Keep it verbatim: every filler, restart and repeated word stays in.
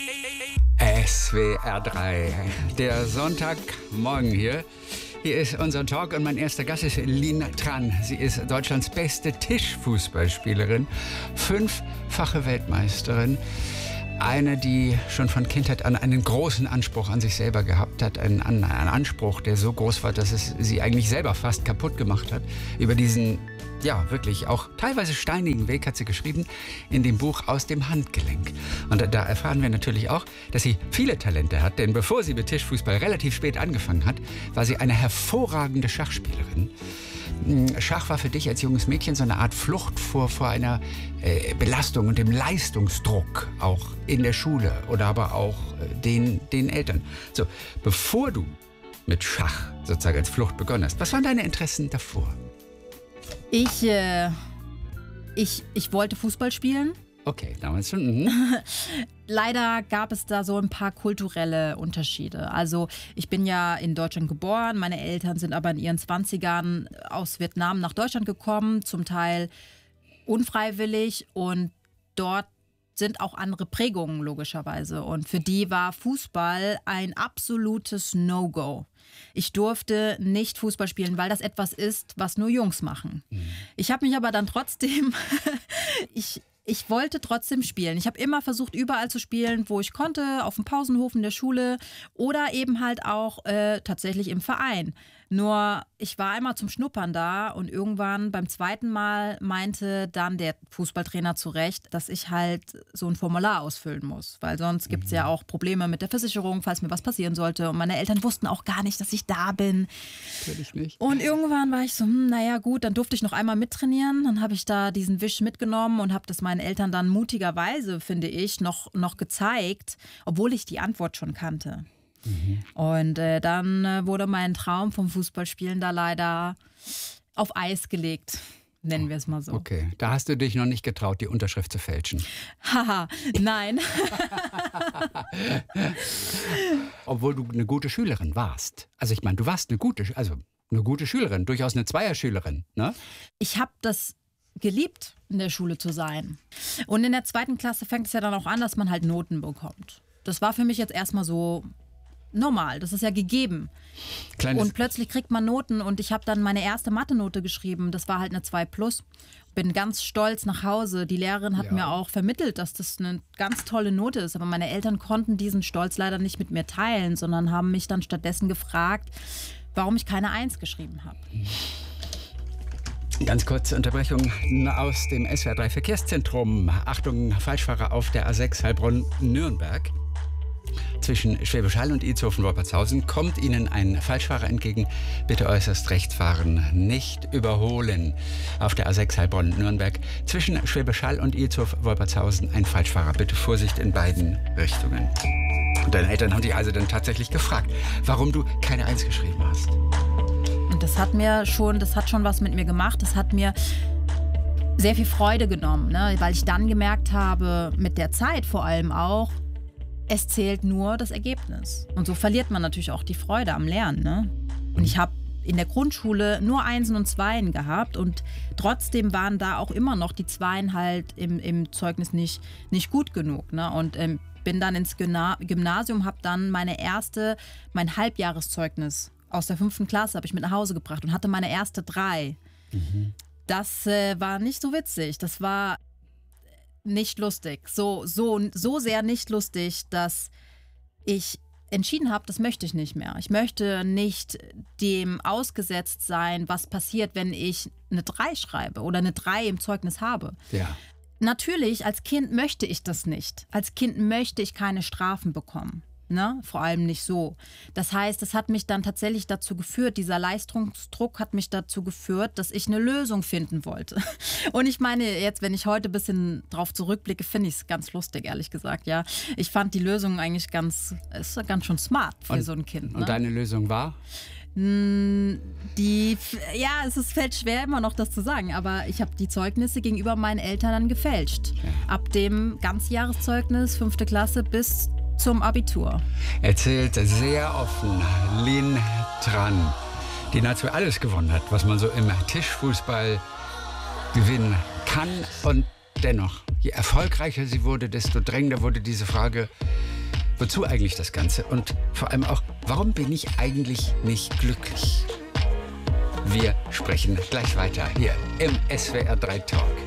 S W R drei, der Sonntagmorgen hier. Hier ist unser Talk und mein erster Gast ist Lin Tran. Sie ist Deutschlands beste Tischfußballspielerin, fünffache Weltmeisterin. Eine, die schon von Kindheit an einen großen Anspruch an sich selber gehabt hat. Einen, einen Anspruch, der so groß war, dass es sie eigentlich selber fast kaputt gemacht hat. Über diesen, ja, wirklich auch teilweise steinigen Weg hat sie geschrieben in dem Buch Aus dem Handgelenk. Und da erfahren wir natürlich auch, dass sie viele Talente hat. Denn bevor sie mit Tischfußball relativ spät angefangen hat, war sie eine hervorragende Schachspielerin. Schach war für dich als junges Mädchen so eine Art Flucht vor, vor einer äh, Belastung und dem Leistungsdruck, auch in der Schule oder aber auch äh, den, den Eltern. So, bevor du mit Schach sozusagen als Flucht begonnen hast, was waren deine Interessen davor? Ich, äh, ich, ich wollte Fußball spielen. Okay, damals schon. Mhm. Leider gab es da so ein paar kulturelle Unterschiede. Also ich bin ja in Deutschland geboren, meine Eltern sind aber in ihren Zwanzigern aus Vietnam nach Deutschland gekommen, zum Teil unfreiwillig, und dort sind auch andere Prägungen logischerweise. Und für die war Fußball ein absolutes No-Go. Ich durfte nicht Fußball spielen, weil das etwas ist, was nur Jungs machen. Mhm. Ich habe mich aber dann trotzdem, ich, ich wollte trotzdem spielen. Ich habe immer versucht, überall zu spielen, wo ich konnte, auf dem Pausenhof in der Schule oder eben halt auch äh, tatsächlich im Verein. Nur ich war einmal zum Schnuppern da und irgendwann beim zweiten Mal meinte dann der Fußballtrainer zu Recht, dass ich halt so ein Formular ausfüllen muss. Weil sonst gibt es ja auch Probleme mit der Versicherung, falls mir was passieren sollte. Und meine Eltern wussten auch gar nicht, dass ich da bin. Natürlich nicht. Und irgendwann war ich so, hm, naja gut, dann durfte ich noch einmal mittrainieren. Dann habe ich da diesen Wisch mitgenommen und habe das meinen Eltern dann mutigerweise, finde ich, noch, noch gezeigt, obwohl ich die Antwort schon kannte. Mhm. Und äh, dann äh, wurde mein Traum vom Fußballspielen da leider auf Eis gelegt, nennen wir es mal so. Okay, da hast du dich noch nicht getraut, die Unterschrift zu fälschen. Haha, nein. Obwohl du eine gute Schülerin warst. Also ich meine, du warst eine gute, also eine gute Schülerin, durchaus eine Zweierschülerin, ne? Ich habe das geliebt, in der Schule zu sein. Und in der zweiten Klasse fängt es ja dann auch an, dass man halt Noten bekommt. Das war für mich jetzt erstmal so normal, das ist ja gegeben. Kleines und plötzlich kriegt man Noten und ich habe dann meine erste Mathe-Note geschrieben, das war halt eine zwei plus. Bin ganz stolz nach Hause. Die Lehrerin hat ja. mir auch vermittelt, dass das eine ganz tolle Note ist, aber meine Eltern konnten diesen Stolz leider nicht mit mir teilen, sondern haben mich dann stattdessen gefragt, warum ich keine eins geschrieben habe. Ganz kurze Unterbrechung aus dem S W R drei Verkehrszentrum. Achtung, Falschfahrer auf der A sechs Heilbronn-Nürnberg. Zwischen Schwäbisch Hall und Ilshofen-Wolpertshausen kommt Ihnen ein Falschfahrer entgegen. Bitte äußerst rechts fahren, nicht überholen. Auf der A sechs Heilbronn-Nürnberg zwischen Schwäbisch Hall und Ilshofen-Wolpertshausen ein Falschfahrer. Bitte Vorsicht in beiden Richtungen. Und deine Eltern haben dich also dann tatsächlich gefragt, warum du keine Eins geschrieben hast. Und das hat mir schon, das hat schon was mit mir gemacht. Das hat mir sehr viel Freude genommen, ne? Weil ich dann gemerkt habe, mit der Zeit vor allem auch, es zählt nur das Ergebnis. Und so verliert man natürlich auch die Freude am Lernen, ne? Und ich habe in der Grundschule nur Einsen und Zweien gehabt und trotzdem waren da auch immer noch die Zweien halt im, im Zeugnis nicht, nicht gut genug, ne? Und ähm, bin dann ins Gymna- Gymnasium, habe dann meine erste, mein Halbjahreszeugnis aus der fünften Klasse habe ich mit nach Hause gebracht und hatte meine erste drei. Mhm. Das äh, war nicht so witzig. Das war nicht lustig. So, so, so sehr nicht lustig, dass ich entschieden habe, das möchte ich nicht mehr. Ich möchte nicht dem ausgesetzt sein, was passiert, wenn ich eine drei schreibe oder eine drei im Zeugnis habe. Ja. Natürlich, als Kind möchte ich das nicht. Als Kind möchte ich keine Strafen bekommen. Ne? Vor allem nicht so. Das heißt, es hat mich dann tatsächlich dazu geführt, dieser Leistungsdruck hat mich dazu geführt, dass ich eine Lösung finden wollte. Und ich meine, jetzt, wenn ich heute ein bisschen drauf zurückblicke, finde ich es ganz lustig, ehrlich gesagt. Ja, ich fand die Lösung eigentlich ganz, ist ganz schön smart für und, so ein Kind. Ne? Und deine Lösung war? Die, ja, es ist, fällt schwer immer noch das zu sagen, aber ich habe die Zeugnisse gegenüber meinen Eltern dann gefälscht. Ja. Ab dem Ganzjahreszeugnis, fünfte Klasse bis zum Abitur. Erzählt sehr offen Lin Tran, die nahezu alles gewonnen hat, was man so im Tischfußball gewinnen kann. Und dennoch, je erfolgreicher sie wurde, desto drängender wurde diese Frage, Wozu eigentlich das Ganze? Und vor allem auch, warum bin ich eigentlich nicht glücklich? Wir sprechen gleich weiter hier im S W R drei Talk.